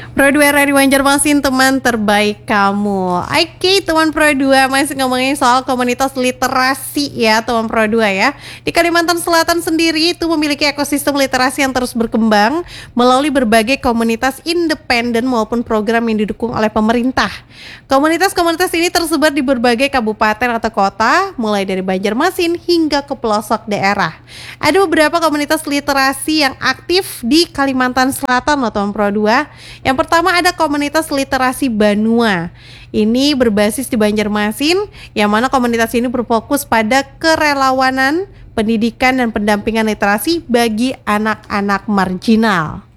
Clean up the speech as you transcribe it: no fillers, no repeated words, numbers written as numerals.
Pro 2 Radio Banjarmasin, teman terbaik kamu. Oke, teman Pro 2 masih ngomongin soal komunitas literasi ya, teman Pro 2 ya. Di Kalimantan Selatan sendiri itu memiliki ekosistem literasi yang terus berkembang melalui berbagai komunitas independen maupun program yang didukung oleh pemerintah. Komunitas-komunitas ini tersebar di berbagai kabupaten atau kota, mulai dari Banjarmasin hingga ke pelosok daerah. Ada beberapa komunitas literasi yang aktif di Kalimantan Selatan loh, teman Pro 2. Yang pertama ada komunitas literasi Banua. Ini berbasis di Banjarmasin, yang mana komunitas ini berfokus pada kerelawanan, pendidikan dan pendampingan literasi bagi anak-anak marginal.